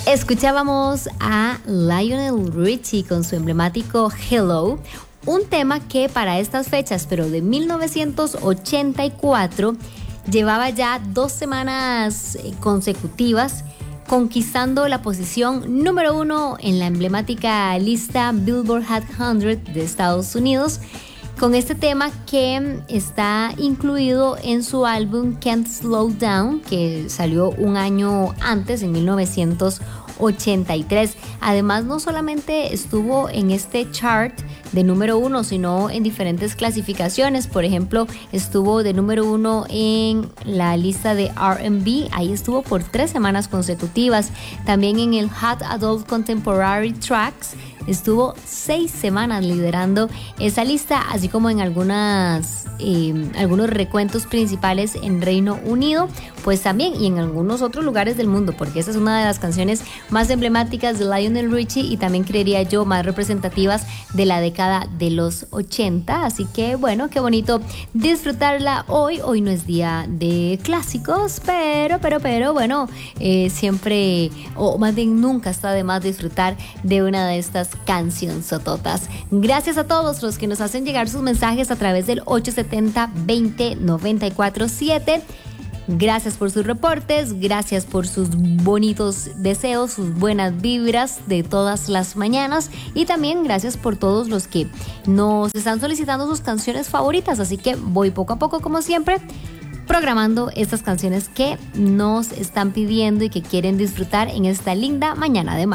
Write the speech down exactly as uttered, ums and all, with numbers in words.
Escuchábamos a Lionel Richie con su emblemático Hello, un tema que para estas fechas, pero de mil novecientos ochenta y cuatro, llevaba ya dos semanas consecutivas conquistando la posición número uno en la emblemática lista Billboard Hot cien de Estados Unidos, con este tema que está incluido en su álbum Can't Slow Down, que salió un año antes, en mil novecientos ochenta y tres. Además, no solamente estuvo en este chart de número uno, sino en diferentes clasificaciones. Por ejemplo, estuvo de número uno en la lista de R and B, ahí estuvo por tres semanas consecutivas. También en el Hot Adult Contemporary Tracks estuvo seis semanas liderando esa lista, así como en algunas eh, algunos recuentos principales en Reino Unido, pues también, y en algunos otros lugares del mundo, porque esa es una de las canciones más emblemáticas de Lionel Richie y también, creería yo, más representativas de la década de los ochenta. Así que bueno, qué bonito disfrutarla hoy. Hoy no es día de clásicos, pero, pero, pero bueno, eh, siempre, o más bien nunca está de más disfrutar de una de estas cancionzototas. Gracias a todos los que nos hacen llegar sus mensajes a través del ocho siete cero, veinte, noventa y cuatro siete. Gracias por sus reportes, gracias por sus bonitos deseos, sus buenas vibras de todas las mañanas, y también gracias por todos los que nos están solicitando sus canciones favoritas. Así que voy poco a poco, como siempre, programando estas canciones que nos están pidiendo y que quieren disfrutar en esta linda mañana de martes.